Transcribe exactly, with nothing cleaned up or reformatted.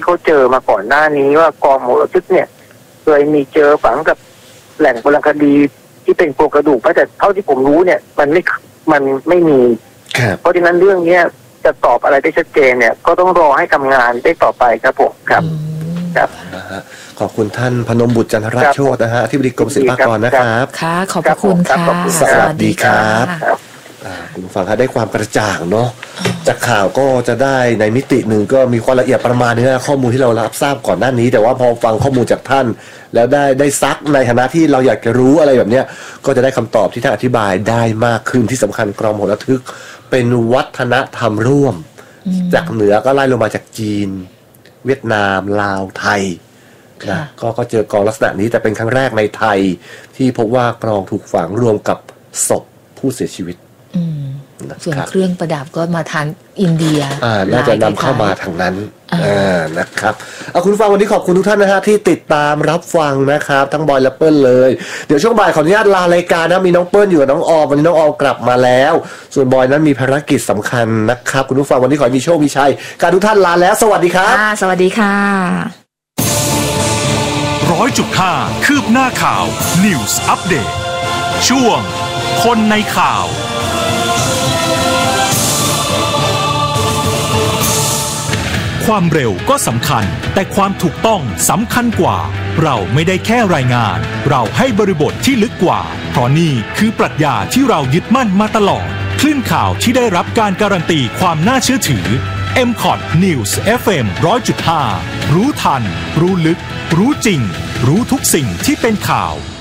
เขาเจอมาก่อนหน้านี้ว่ากองโหระทึกเนี่ยเคยมีเจอฝังกับแหล่งโบราณคดีที่เป็นโครงกระดูกแต่เท่าที่ผมรู้เนี่ยมันไม่มันไม่มีเพราะฉะนั้นเรื่องนี้จะตอบอะไรได้ชัดเจนเนี่ยก็ต้องรอให้ทำงานได้ต่อไปครับผมครับครับขอบคุณท่านพนมบุตรจันทรโชตินะฮะที่บดีกรมศิลปากรนะครับค่ะขอบคุณค่ะสวัสดีครับคุณฟังค่ะได้ความกระจ่างเนาะจากข่าวก็จะได้ในมิติหนึ่งก็มีความละเอียดประมาณนึงนะข้อมูลที่เรารับทราบก่อนหน้านี้แต่ว่าพอฟังข้อมูลจากท่านแล้วได้ได้ซักในฐานะที่เราอยากจะรู้อะไรแบบเนี้ยก็จะได้คำตอบที่ท่านอธิบายได้มากขึ้นที่สำคัญกรมโหระทึกเป็นวัฒนธรรมร่วมจากเหนือก็ไล่ลงมาจากจีนเวียดนามลาวไทยนะก็ก็เจอกองลักษณะนี้แต่เป็นครั้งแรกในไทยที่พบว่ากรองถูกฝังรวมกับศพผู้เสียชีวิตส่วนเครื่องประดับก็มาทางอินเดียอ่าน่าจะนำเข้ามาทางนั้นอ่านะครับเอาคุณฟังวันนี้ขอบคุณทุกท่านนะฮะที่ติดตามรับฟังนะครับทั้งบอยและเปิ้ลเลยเดี๋ยวช่วงบ่ายขออนุญาตลารายการนะมีน้องเปิ้ลอยู่กับน้องออมวันนี้น้องออมกลับมาแล้วส่วนบอยนั้นมีภารกิจสำคัญนะครับคุณผู้ฟังวันนี้ขอให้มีโชคมีชัยการทุกท่านลาแล้วสวัสดีครับสวัสดีค่ะร้อยจุดห้าคืบหน้าข่าว News Update ช่วงคนในข่าวความเร็วก็สำคัญแต่ความถูกต้องสำคัญกว่าเราไม่ได้แค่รายงานเราให้บริบทที่ลึกกว่าเพราะนี่คือปรัชญาที่เรายึดมั่นมาตลอดคลื่นข่าวที่ได้รับการการันตีความน่าเชื่อถือ เอ็ม คอท News เอฟ เอ็ม หนึ่งร้อยจุดห้า รู้ทันรู้ลึกรู้จริงรู้ทุกสิ่งที่เป็นข่าว